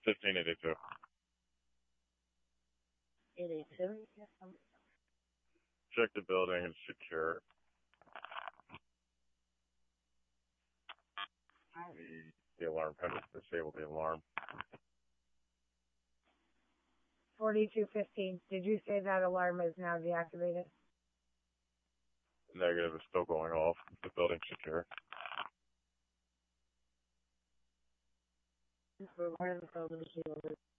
1582. 882? Yes, Check the building, it's secure. The alarm code is disabled the alarm. 4215. Did you say that alarm is now deactivated? Negative, is still going off. The building's secure. Where the building is